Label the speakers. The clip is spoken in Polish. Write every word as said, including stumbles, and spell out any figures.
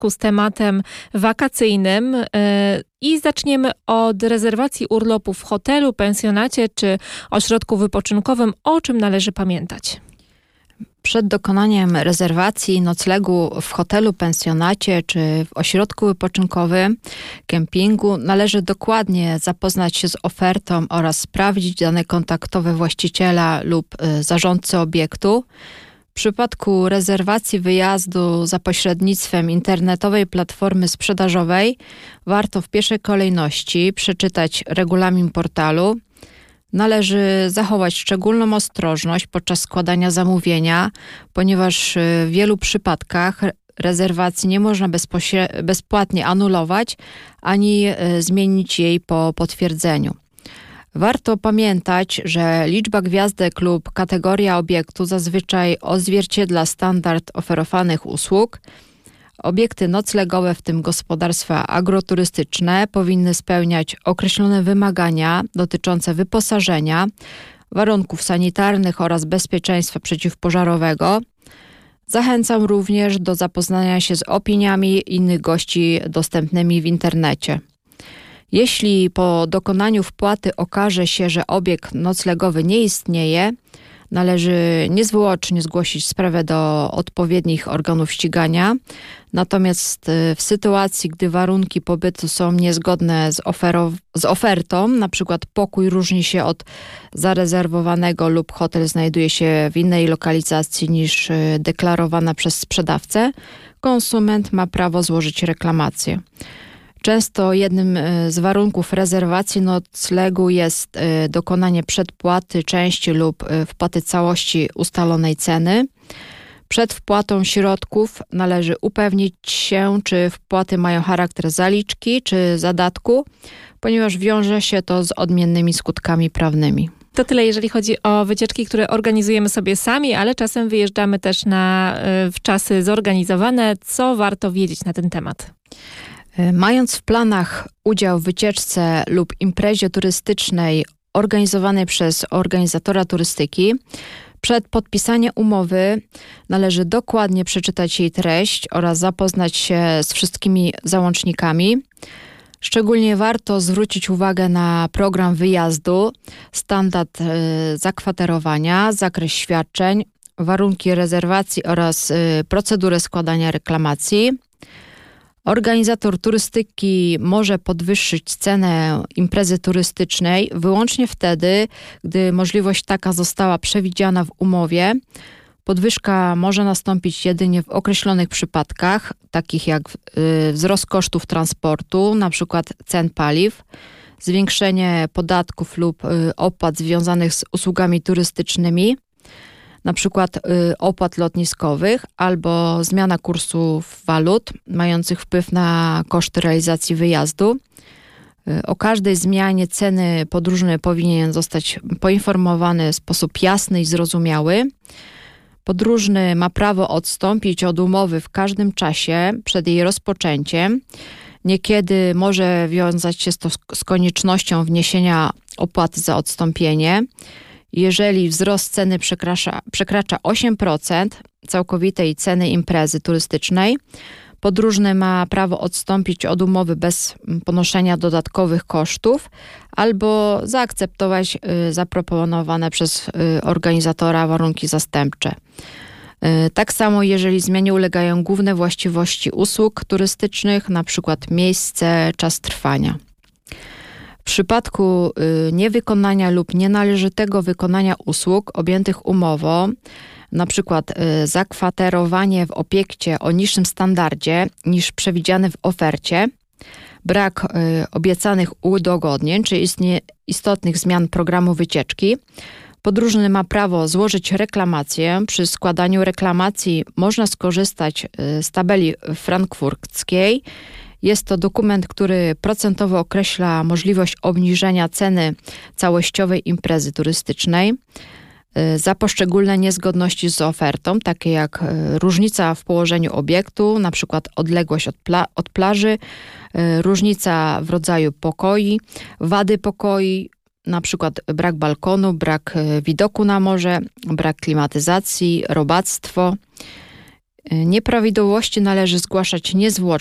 Speaker 1: związku z tematem wakacyjnym i zaczniemy od rezerwacji urlopu w hotelu, pensjonacie czy ośrodku wypoczynkowym. O czym należy pamiętać?
Speaker 2: Przed dokonaniem rezerwacji noclegu w hotelu, pensjonacie czy w ośrodku wypoczynkowym, kempingu należy dokładnie zapoznać się z ofertą oraz sprawdzić dane kontaktowe właściciela lub zarządcy obiektu. W przypadku rezerwacji wyjazdu za pośrednictwem internetowej platformy sprzedażowej warto w pierwszej kolejności przeczytać regulamin portalu. Należy zachować szczególną ostrożność podczas składania zamówienia, ponieważ w wielu przypadkach rezerwacji nie można bezpośre- bezpłatnie anulować ani zmienić jej po potwierdzeniu. Warto pamiętać, że liczba gwiazdek lub kategoria obiektu zazwyczaj odzwierciedla standard oferowanych usług. Obiekty noclegowe, w tym gospodarstwa agroturystyczne, powinny spełniać określone wymagania dotyczące wyposażenia, warunków sanitarnych oraz bezpieczeństwa przeciwpożarowego. Zachęcam również do zapoznania się z opiniami innych gości dostępnymi w internecie. Jeśli po dokonaniu wpłaty okaże się, że obiekt noclegowy nie istnieje, należy niezwłocznie zgłosić sprawę do odpowiednich organów ścigania. Natomiast w sytuacji, gdy warunki pobytu są niezgodne z, ofero- z ofertą, na przykład pokój różni się od zarezerwowanego lub hotel znajduje się w innej lokalizacji niż deklarowana przez sprzedawcę, konsument ma prawo złożyć reklamację. Często jednym z warunków rezerwacji noclegu jest dokonanie przedpłaty części lub wpłaty całości ustalonej ceny. Przed wpłatą środków należy upewnić się, czy wpłaty mają charakter zaliczki czy zadatku, ponieważ wiąże się to z odmiennymi skutkami prawnymi.
Speaker 1: To tyle, jeżeli chodzi o wycieczki, które organizujemy sobie sami, ale czasem wyjeżdżamy też na, w czasy zorganizowane. Co warto wiedzieć na ten temat?
Speaker 2: Mając w planach udział w wycieczce lub imprezie turystycznej organizowanej przez organizatora turystyki, przed podpisaniem umowy należy dokładnie przeczytać jej treść oraz zapoznać się z wszystkimi załącznikami. Szczególnie warto zwrócić uwagę na program wyjazdu, standard zakwaterowania, zakres świadczeń, warunki rezerwacji oraz procedurę składania reklamacji. Organizator turystyki może podwyższyć cenę imprezy turystycznej wyłącznie wtedy, gdy możliwość taka została przewidziana w umowie. Podwyżka może nastąpić jedynie w określonych przypadkach, takich jak wzrost kosztów transportu, np. cen paliw, zwiększenie podatków lub opłat związanych z usługami turystycznymi, na przykład opłat lotniskowych albo zmiana kursów walut mających wpływ na koszty realizacji wyjazdu. O każdej zmianie ceny podróżny powinien zostać poinformowany w sposób jasny i zrozumiały. Podróżny ma prawo odstąpić od umowy w każdym czasie przed jej rozpoczęciem. Niekiedy może wiązać się to z koniecznością wniesienia opłaty za odstąpienie. Jeżeli wzrost ceny przekracza, przekracza osiem procent całkowitej ceny imprezy turystycznej, podróżny ma prawo odstąpić od umowy bez ponoszenia dodatkowych kosztów albo zaakceptować zaproponowane przez organizatora warunki zastępcze. Tak samo jeżeli zmianie ulegają główne właściwości usług turystycznych, np. miejsce, czas trwania. W przypadku niewykonania lub nienależytego wykonania usług objętych umową, na przykład zakwaterowanie w obiekcie o niższym standardzie niż przewidziany w ofercie, brak obiecanych udogodnień czy istnie, istotnych zmian programu wycieczki, podróżny ma prawo złożyć reklamację. Przy składaniu reklamacji można skorzystać z tabeli frankfurckiej. Jest to dokument, który procentowo określa możliwość obniżenia ceny całościowej imprezy turystycznej za poszczególne niezgodności z ofertą, takie jak różnica w położeniu obiektu, na przykład odległość od, pla- od plaży, różnica w rodzaju pokoi, wady pokoi, na przykład brak balkonu, brak widoku na morze, brak klimatyzacji, robactwo. Nieprawidłowości należy zgłaszać niezwłocznie